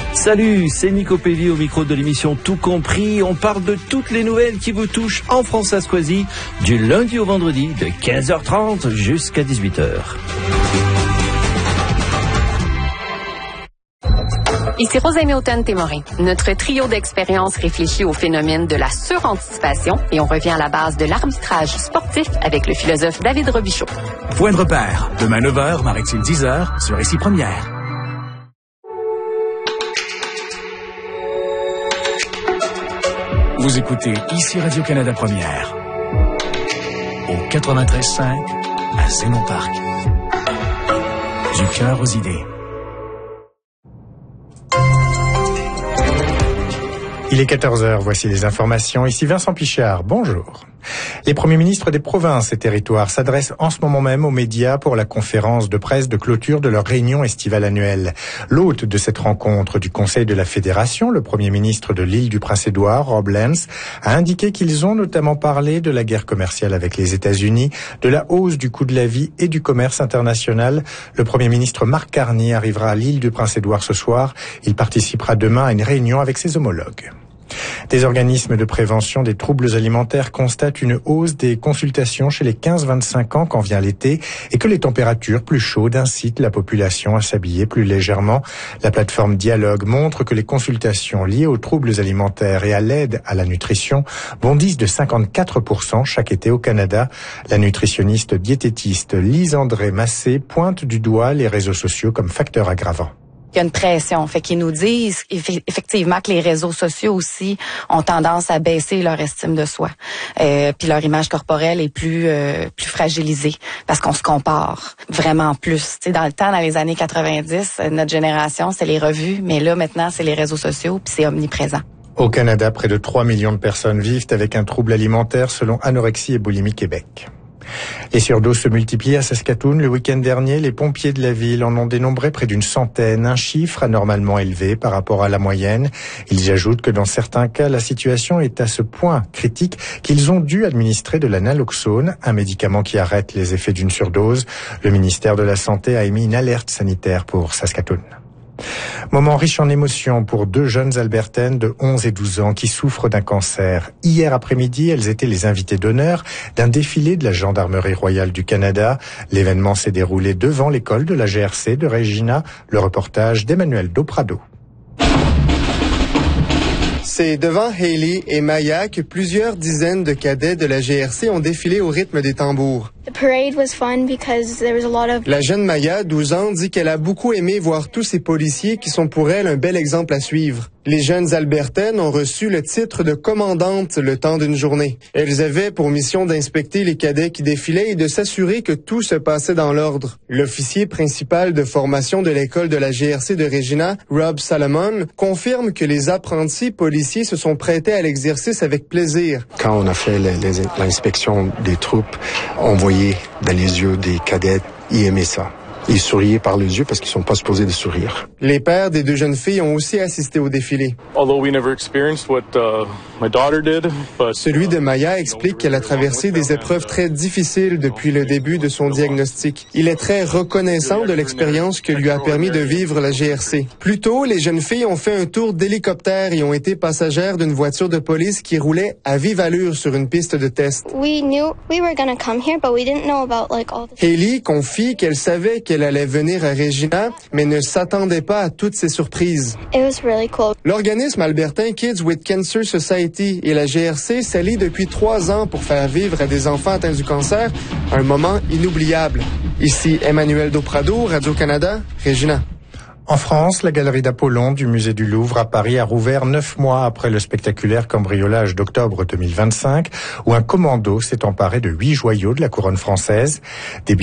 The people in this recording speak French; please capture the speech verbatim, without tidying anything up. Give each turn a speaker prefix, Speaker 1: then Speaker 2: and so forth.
Speaker 1: Salut, c'est Nico Pelli au micro de l'émission Tout Compris. On parle de toutes les nouvelles qui vous touchent en Françoise-Coisie du lundi au vendredi de quinze heures trente jusqu'à dix-huit heures.
Speaker 2: Ici Rosemée Automne-Témorin. Notre trio d'expériences réfléchit au phénomène de la suranticipation et on revient à la base de l'arbitrage sportif avec le philosophe David Robichaud.
Speaker 3: Point de repère, demain neuf heures, Maritime dix heures, sur Ici Première. Vous écoutez Ici Radio-Canada Première, au quatre-vingt-treize cinq à Zénon Parc. Du cœur aux idées.
Speaker 4: Il est quatorze heures, voici les informations. Ici Vincent Pichard, bonjour. Les premiers ministres des provinces et territoires s'adressent en ce moment même aux médias pour la conférence de presse de clôture de leur réunion estivale annuelle. L'hôte de cette rencontre du Conseil de la Fédération, le premier ministre de l'île du Prince-Édouard, Rob Lance, a indiqué qu'ils ont notamment parlé de la guerre commerciale avec les États-Unis, de la hausse du coût de la vie et du commerce international. Le premier ministre Mark Carney arrivera à l'île du Prince-Édouard ce soir. Il participera demain à une réunion avec ses homologues. Des organismes de prévention des troubles alimentaires constatent une hausse des consultations chez les quinze vingt-cinq ans quand vient l'été et que les températures plus chaudes incitent la population à s'habiller plus légèrement. La plateforme Dialogue montre que les consultations liées aux troubles alimentaires et à l'aide à la nutrition bondissent de cinquante-quatre pour cent chaque été au Canada. La nutritionniste diététiste Lise-André Massé pointe du doigt les réseaux sociaux comme facteur aggravant.
Speaker 5: Il y a une pression, fait qu'ils nous disent effectivement que les réseaux sociaux aussi ont tendance à baisser leur estime de soi, euh, puis leur image corporelle est plus euh, plus fragilisée parce qu'on se compare vraiment plus. Tu sais, dans le temps, dans les années quatre-vingt-dix, notre génération, c'est les revues, mais là maintenant, c'est les réseaux sociaux, puis c'est omniprésent.
Speaker 4: Au Canada, près de trois millions de personnes vivent avec un trouble alimentaire selon Anorexie et Boulimie Québec. Les surdoses se multiplient à Saskatoon. Le week-end dernier, les pompiers de la ville en ont dénombré près d'une centaine, un chiffre anormalement élevé par rapport à la moyenne. Ils ajoutent que dans certains cas, la situation est à ce point critique qu'ils ont dû administrer de la naloxone, un médicament qui arrête les effets d'une surdose. Le ministère de la Santé a émis une alerte sanitaire pour Saskatoon. Moment riche en émotions pour deux jeunes Albertaines de onze et douze ans qui souffrent d'un cancer. Hier après-midi, elles étaient les invitées d'honneur d'un défilé de la Gendarmerie royale du Canada. L'événement s'est déroulé devant l'école de la G R C de Regina. Le reportage d'Emmanuel Doprado.
Speaker 6: C'est devant Hailey et Maya que plusieurs dizaines de cadets de la G R C ont défilé au rythme des tambours. La jeune Maya, douze ans, dit qu'elle a beaucoup aimé voir tous ces policiers qui sont pour elle un bel exemple à suivre. Les jeunes Albertaines ont reçu le titre de commandante le temps d'une journée. Elles avaient pour mission d'inspecter les cadets qui défilaient et de s'assurer que tout se passait dans l'ordre. L'officier principal de formation de l'école de la G R C de Regina, Rob Salomon, confirme que les apprentis policiers se sont prêtés à l'exercice avec plaisir.
Speaker 7: Quand on a fait les, les, l'inspection des troupes, on voyait dans les yeux des cadets, ils aimaient ça. Ils souriaient par les yeux parce qu'ils sont pas supposés de sourire.
Speaker 6: Les pères des deux jeunes filles ont aussi assisté au défilé. Celui de Maya explique qu'elle a traversé des épreuves très difficiles depuis le début de son diagnostic. Il est très reconnaissant de l'expérience que lui a permis de vivre la G R C. Plus tôt, les jeunes filles ont fait un tour d'hélicoptère et ont été passagères d'une voiture de police qui roulait à vive allure sur une piste de test. Hailey confie qu'elle savait qu'elle allait venir à Regina, mais ne s'attendait pas à toutes ces surprises.
Speaker 8: It was really cool.
Speaker 6: L'organisme albertain Kids with Cancer Society et la G R C s'allient depuis trois ans pour faire vivre à des enfants atteints du cancer un moment inoubliable. Ici Emmanuel Doprado, Radio-Canada, Regina.
Speaker 4: En France, la galerie d'Apollon du musée du Louvre à Paris a rouvert neuf mois après le spectaculaire cambriolage d'octobre deux mille vingt-cinq où un commando s'est emparé de huit joyaux de la couronne française. Des